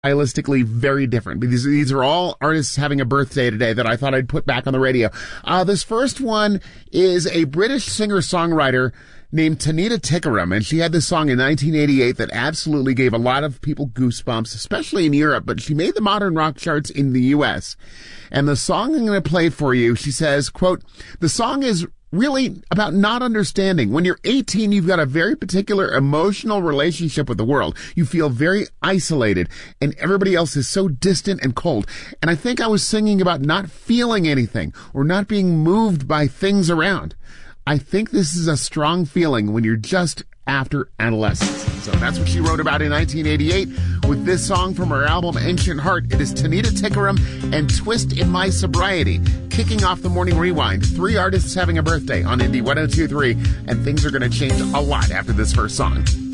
stylistically very different. Because these are all artists having a birthday today that I thought I'd put back on the radio. This first one is a British singer-songwriter named Tanita Tikaram, and she had this song in 1988 that absolutely gave a lot of people goosebumps, especially in Europe, but she made the modern rock charts in the U.S. And the song I'm going to play for you, she says, quote, "The song is really about not understanding. When you're 18, you've got a very particular emotional relationship with the world. You feel very isolated, and everybody else is so distant and cold. And I think I was singing about not feeling anything or not being moved by things around. I think this is a strong feeling when you're just after adolescence." So that's what she wrote about in 1988 with this song from her album Ancient Heart. It is Tanita Tikaram and Twist in My Sobriety, kicking off the Morning Rewind. 3 artists having a birthday on Indie 102.3, and things are going to change a lot after this first song.